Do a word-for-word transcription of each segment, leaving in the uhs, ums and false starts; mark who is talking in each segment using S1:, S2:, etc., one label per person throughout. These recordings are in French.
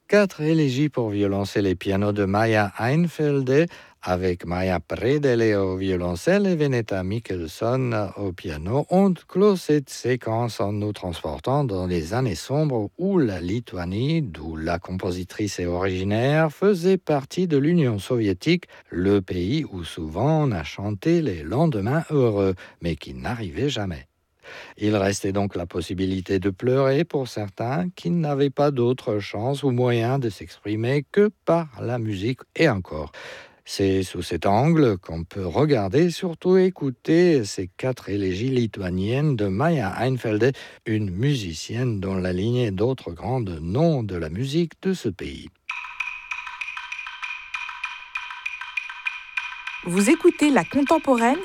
S1: Quatre élégies pour violoncelle et piano de Maya Einfelde, avec Maya Predele au violoncelle et Veneta Michelson au piano, ont clos cette séquence en nous transportant dans les années sombres où la Lituanie, d'où la compositrice est originaire, faisait partie de l'Union soviétique, le pays où souvent on a chanté les lendemains heureux, mais qui n'arrivait jamais. Il restait donc la possibilité de pleurer pour certains qui n'avaient pas d'autre chance ou moyen de s'exprimer que par la musique et encore. C'est sous cet angle qu'on peut regarder, surtout écouter ces quatre élégies lituaniennes de Maya Einfelde, une musicienne dont la lignée d'autres grandes noms de la musique de ce pays.
S2: Vous écoutez La Contemporaine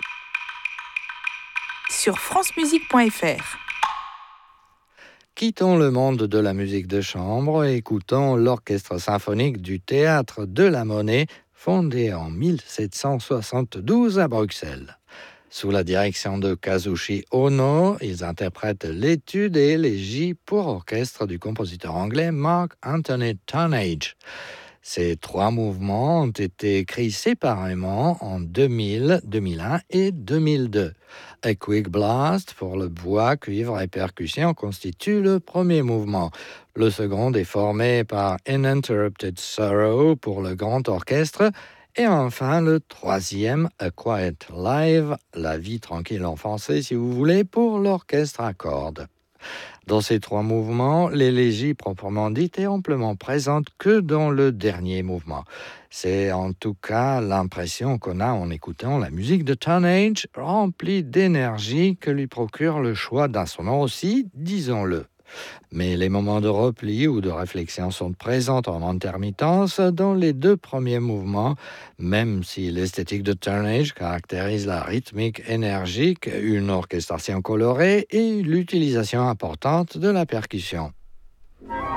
S2: sur francemusique point f r.
S1: Quittons le monde de la musique de chambre et écoutons l'Orchestre symphonique du Théâtre de la Monnaie, fondé en mille sept cent soixante-douze à Bruxelles. Sous la direction de Kazushi Ono, ils interprètent l'étude et l'élégie pour orchestre du compositeur anglais Mark Anthony Turnage. Ces trois mouvements ont été écrits séparément en deux mille, deux mille un et deux mille deux. A Quick Blast pour le bois, cuivre et percussion constitue le premier mouvement. Le second est formé par Uninterrupted Sorrow pour le grand orchestre. Et enfin, le troisième, A Quiet Live, la vie tranquille en français si vous voulez, pour l'orchestre à cordes. Dans ces trois mouvements, l'élégie proprement dite est amplement présente que dans le dernier mouvement. C'est en tout cas l'impression qu'on a en écoutant la musique de Turnage, remplie d'énergie que lui procure le choix d'instruments aussi, disons-le. Mais les moments de repli ou de réflexion sont présents en intermittence dans les deux premiers mouvements, même si l'esthétique de Turnage caractérise la rythmique énergique, une orchestration colorée et l'utilisation importante de la percussion.